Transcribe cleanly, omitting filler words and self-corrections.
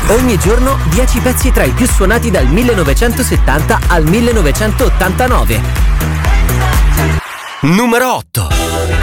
Ogni giorno 10 pezzi tra i più suonati dal 1970 al 1989. Numero 8.